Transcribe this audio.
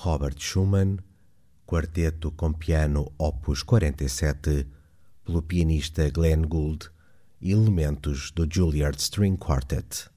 Robert Schumann, quarteto com piano Opus 47, pelo pianista Glenn Gould, e elementos do Juilliard String Quartet.